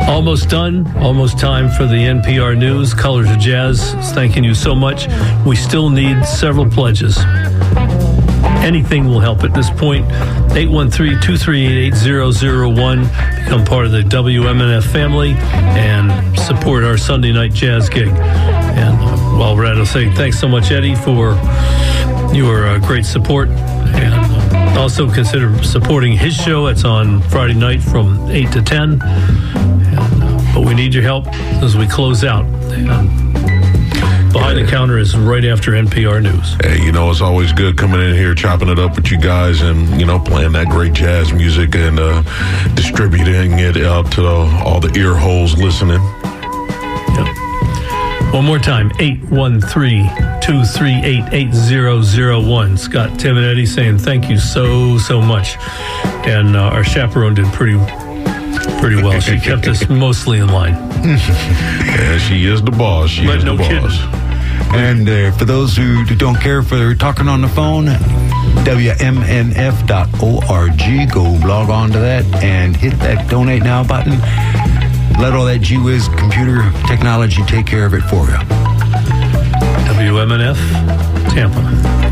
Almost done. Almost time for the NPR News. Colors of Jazz is thanking you so much. We still need several pledges. Anything will help at this point. 813-238-8001. Become part of the WMNF family and support our Sunday night jazz gig. And while we're at it, I'll say thanks so much, Eddie, for your great support. And also consider supporting his show. It's on Friday night from 8 to 10. But we need your help as we close out. Behind the Counter is right after NPR News. Hey, it's always good coming in here, chopping it up with you guys and, playing that great jazz music and distributing it out to all the ear holes listening. Yep. One more time, 813-238-8001. Scott, Tim, and Eddie saying thank you so much. And our chaperone did pretty well. She kept us mostly in line. Yeah, she is the boss. She is the boss. Kidding. And for those who don't care for talking on the phone, WMNF.org. Go log on to that and hit that donate now button. Let all that G-Wiz computer technology take care of it for you. WMNF, Tampa.